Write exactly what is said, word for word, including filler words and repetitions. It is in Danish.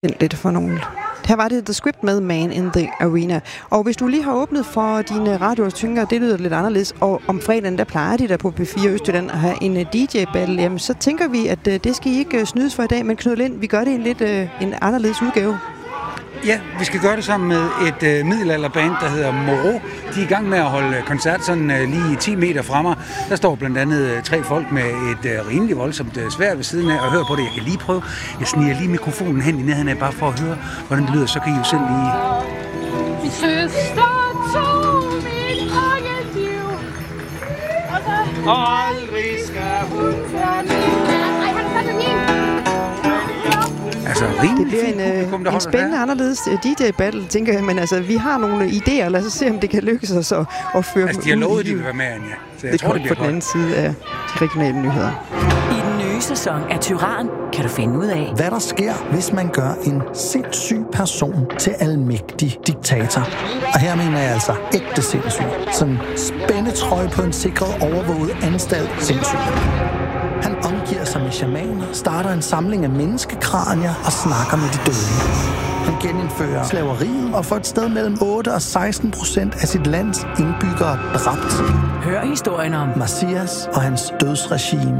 lidt for nogle. Her var det The Script med Man in the Arena. Og hvis du lige har åbnet for dine radioer, tænker, det lyder lidt anderledes, og om fredagen, der plejer de der på P fire Østjylland at have en D J-battle, jamen så tænker vi, at det skal I ikke snydes for i dag, men Knud Lind, vi gør det i en lidt en anderledes udgave. Ja, vi skal gøre det sammen med et øh, middelalderband, der hedder Moro. De er i gang med at holde koncert sådan øh, lige ti meter fra mig. Der står blandt andet øh, tre folk med et øh, rimelig voldsomt øh, sværd ved siden af og høre på det. Jeg kan lige prøve. Jeg sniger lige mikrofonen hen i nærheden af, bare for at høre, hvordan det lyder. Så kan I jo selv lige... Min søster tog mit liv, og aldrig skal hun være min. Ej, han fandt min. Altså, det bliver en, publikum, en spændende, anderledes D J-battle, tænker jeg, men altså, vi har nogle idéer, lad os se, om det kan lykkes os at, at føre altså, de har lovet, de vil være med, Anja. Så jeg det tror, det bliver på den anden side af de regionale nyheder. I den nye sæson af Tyran kan du finde ud af, hvad der sker, hvis man gør en sindssyg person til almægtig diktator. Og her mener jeg altså ægte sindssyg. Sådan spændetrøje på en sikret, overvåget anstalt sindssyg. Han omgiver sig med shamaner, starter en samling af menneskekranier og snakker med de døde. Han genindfører slaveriet og får et sted mellem otte og seksten procent af sit lands indbyggere dræbt. Hør historien om Messias og hans dødsregime